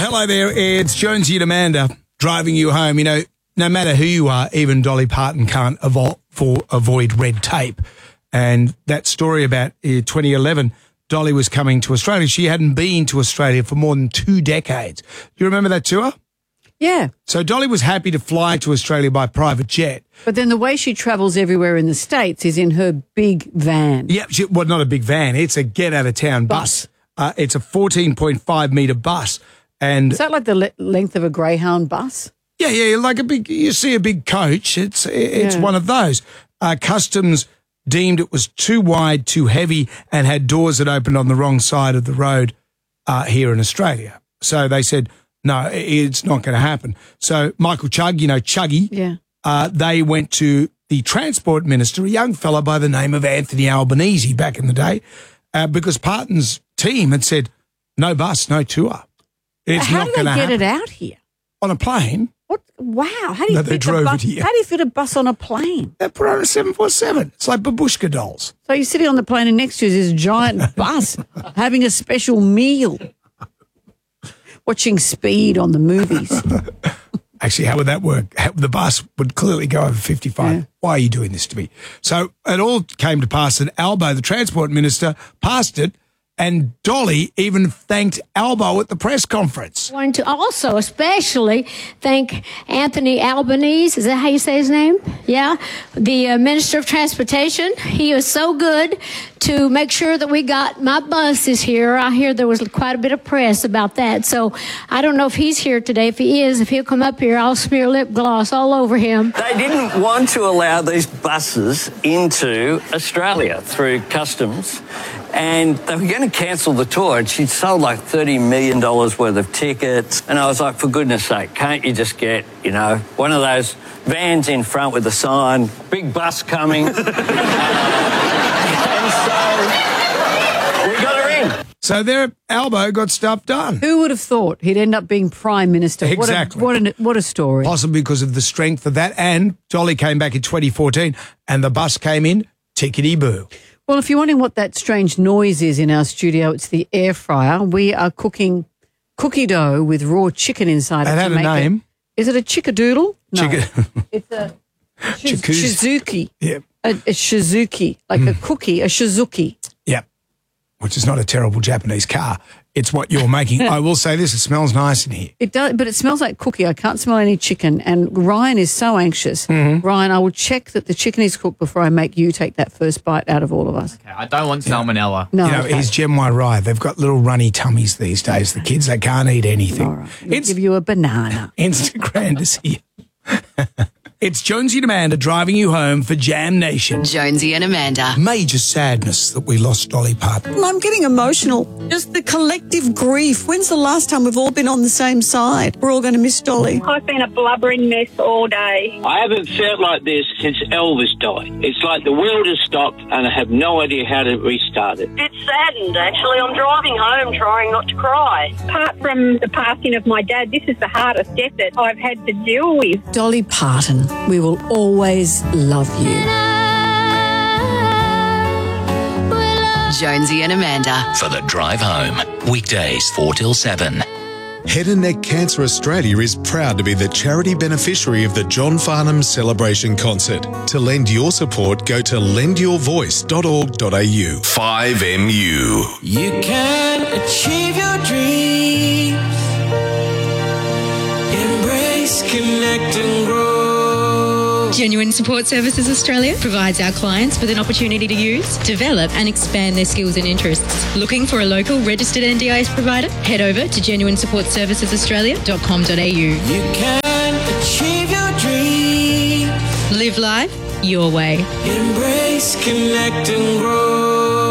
Hello there, it's Jonesy and Amanda driving you home. You know, no matter who you are, even Dolly Parton can't avoid red tape. And that story about 2011, Dolly was coming to Australia. She hadn't been to Australia for more than 2 decades. Do you remember that tour? Yeah. So Dolly was happy to fly to Australia by private jet. But then the way she travels everywhere in the States is in her big van. Yeah, well, not a big van. It's a get-out-of-town bus. It's a 14.5 metre bus. And is that like the length of a Greyhound bus? Yeah, like you see a big coach. It's one of those. Customs deemed it was too wide, too heavy, and had doors that opened on the wrong side of the road here in Australia. So they said, no, it's not going to happen. So Michael Chugg, you know, Chuggy, they went to the Transport Minister, a young fella by the name of Anthony Albanese back in the day, because Parton's team had said, no bus, no tour. It's not going to happen. How did they get it out here? On a plane. What? Wow. How do you fit a bus? How do you fit a bus on a plane? They put it on a 747. It's like babushka dolls. So you're sitting on the plane and next to you is this giant bus having a special meal, watching Speed on the movies. Actually, how would that work? The bus would clearly go over 55. Yeah. Why are you doing this to me? So it all came to pass that Albo, the Transport Minister, passed it. And Dolly even thanked Albo at the press conference. I wanted to also especially thank Anthony Albanese. Is that how you say his name? Yeah. The Minister of Transportation. He was so good to make sure that we got my buses here. I hear there was quite a bit of press about that. So I don't know if he's here today. If he is, if he'll come up here, I'll smear lip gloss all over him. They didn't want to allow these buses into Australia through customs. And they were going to cancel the tour, and she'd sold like $30 million worth of tickets. And I was like, for goodness sake, can't you just get, you know, one of those vans in front with a sign, big bus coming. And so we got her in. So there, Albo got stuff done. Who would have thought he'd end up being Prime Minister? Exactly. What a story. Possibly because of the strength of that. And Dolly came back in 2014, and the bus came in tickety-boo. Well, if you're wondering what that strange noise is in our studio, it's the air fryer. We are cooking cookie dough with raw chicken inside it. It had a name. Is it a chickadoodle? No. It's a Jacuzzi. shizuki. Yeah. A shizuki, like a cookie, a shizuki. Yep. Which is not a terrible Japanese car. It's what you're making. I will say this, it smells nice in here. It does, but it smells like cookie. I can't smell any chicken. And Ryan is so anxious. Mm-hmm. Ryan, I will check that the chicken is cooked before I make you take that first bite out of all of us. Okay, I don't want salmonella. No, you know, he's Gen Y Rye. They've got little runny tummies these days. The kids, they can't eat anything. All right. We'll give you a banana. Instagram is here. It's Jonesy and Amanda driving you home for Jam Nation. Jonesy and Amanda. Major sadness that we lost Dolly Parton. I'm getting emotional. Just the collective grief. When's the last time we've all been on the same side? We're all going to miss Dolly. I've been a blubbering mess all day. I haven't felt like this since Elvis died. It's like the world has stopped and I have no idea how to restart it. It's saddened, actually. I'm driving home trying not to cry. Apart from the passing of my dad, this is the hardest death that I've had to deal with. Dolly Parton, we will always love you. Jonesy and Amanda. For the drive home. Weekdays 4 till 7. Head and Neck Cancer Australia is proud to be the charity beneficiary of the John Farnham Celebration Concert. To lend your support, go to lendyourvoice.org.au. 5MU. You can achieve your dreams. Embrace, connect and grow. Genuine Support Services Australia provides our clients with an opportunity to use, develop and expand their skills and interests. Looking for a local registered NDIS provider? Head over to genuinesupportservicesaustralia.com.au. You can achieve your dreams. Live life your way. Embrace, connect and grow.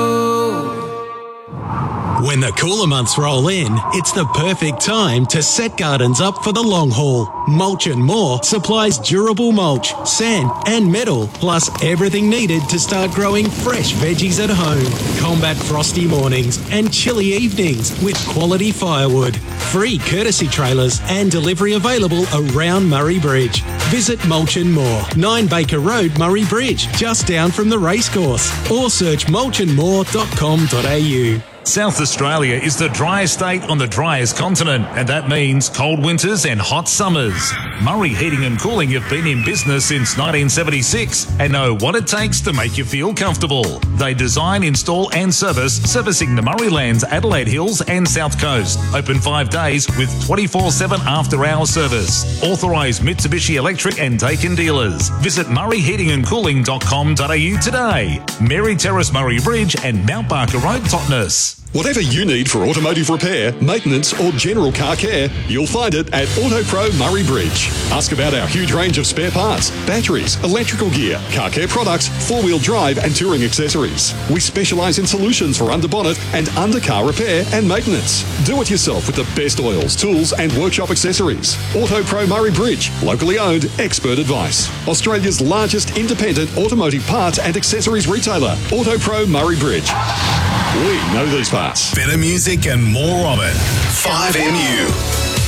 When the cooler months roll in, it's the perfect time to set gardens up for the long haul. Mulch and More supplies durable mulch, sand and metal, plus everything needed to start growing fresh veggies at home. Combat frosty mornings and chilly evenings with quality firewood. Free courtesy trailers and delivery available around Murray Bridge. Visit Mulch and More, 9 Baker Road, Murray Bridge, just down from the racecourse. Or search mulchandmore.com.au. South Australia is the driest state on the driest continent, and that means cold winters and hot summers. Murray Heating and Cooling have been in business since 1976 and know what it takes to make you feel comfortable. They design, install and servicing the Murraylands, Adelaide Hills and South Coast. Open 5 days with 24/7 after-hours service. Authorised Mitsubishi Electric and Daikin dealers. Visit murrayheatingandcooling.com.au today. Mary Terrace, Murray Bridge and Mount Barker Road, Totnes. Whatever you need for automotive repair, maintenance or general car care, you'll find it at AutoPro Murray Bridge. Ask about our huge range of spare parts, batteries, electrical gear, car care products, four-wheel drive and touring accessories. We specialise in solutions for under-bonnet and under-car repair and maintenance. Do it yourself with the best oils, tools and workshop accessories. AutoPro Murray Bridge, locally owned, expert advice. Australia's largest independent automotive parts and accessories retailer, AutoPro Murray Bridge. We know these parts. Better music and more of it. 5MU.